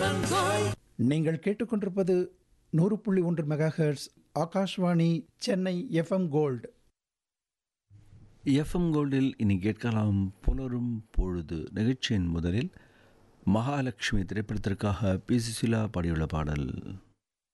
நீங்கள் கேட்டுக்கொண்டிருப்பது 100.1 megahertz Akashvani Chennai FM gold. FM கோல்டில் இனி கேட்கலாம் புலரும் பொழுது நிகழ்ச்சியின் முதலில் மகாலட்சுமி திரைப்படத்திற்காக பி சுசீலா பாடியுள்ள பாடல்.